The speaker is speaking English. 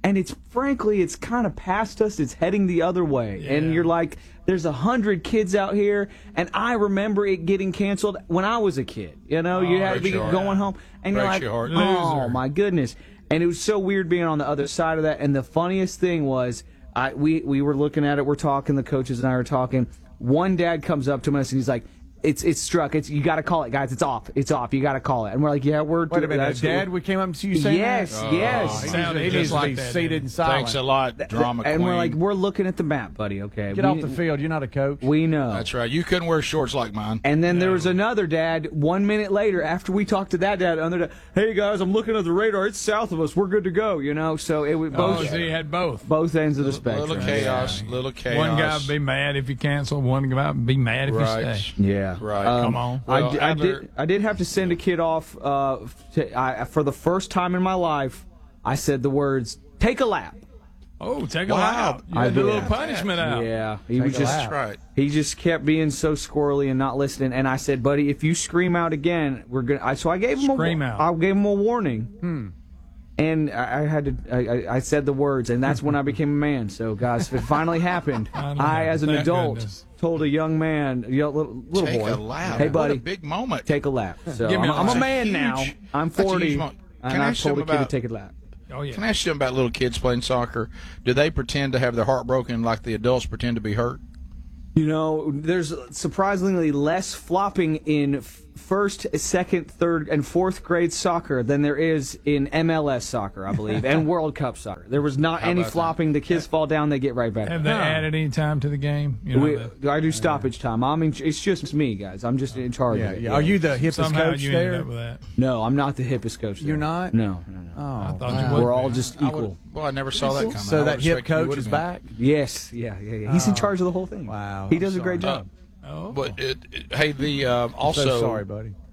and it's kind of past us. It's heading the other way, and you're like, there's 100 kids out here, and I remember it getting canceled when I was a kid. You know, you had to be going home, and you're like, oh my goodness. And it was so weird being on the other side of that. And the funniest thing was, we were looking at it, we're talking, the coaches and I were talking. One dad comes up to us and he's like, It's struck. You got to call it, guys. It's off. It's off. You got to call it. And we're like, yeah, we're. Wait a minute, Dad. We came up to you saying yes, that? yes. He needs to be seated and silent. Thanks a lot, drama queen. And we're like, we're looking at the map, buddy. Okay, get off the field. You're not a coach. We know. That's right. You couldn't wear shorts like mine. And then there was another dad. 1 minute later, after we talked to that dad, another dad. Hey guys, I'm looking at the radar. It's south of us. We're good to go. You know. So it was both. So you had both ends of the spectrum. Little chaos. Little chaos. One guy would be mad if you cancel. One guy would be mad if you stay. Yeah. Right. Come on. Well, I did have to send a kid off for the first time in my life. I said the words, "Take a lap." Oh, take a lap! You had a little punishment out. Yeah, he just kept being so squirrely and not listening. And I said, "Buddy, if you scream out again, we're gonna." So I gave him I gave him a warning. And I had to. I said the words, and that's when I became a man. So, guys, it finally happened. I, as an adult, told a young man, little boy, take a lap. Hey, buddy, what a big moment. Take a lap. So I'm a man now. I'm 40, and I told a kid to take a lap. Oh, yeah. Can I ask you about little kids playing soccer? Do they pretend to have their heart broken like the adults pretend to be hurt? You know, there's surprisingly less flopping in first, second, third, and fourth grade soccer than there is in MLS soccer, I believe, and World Cup soccer. There was not any flopping. The kids fall down, they get right back. Have they added any time to the game? You know, I do stoppage time. I mean, it's just me, guys. I'm just in charge of it. Are you the hippest Somehow coach you there? ended up with that. No, I'm not the hippest coach there. You're not? No. Oh, I thought you would. We're all just equal. Well, I never saw that coming. So that hip coach is back? Yes, yeah. He's in charge of the whole thing. Wow. He does a great job. Oh. But hey, also so sorry, buddy.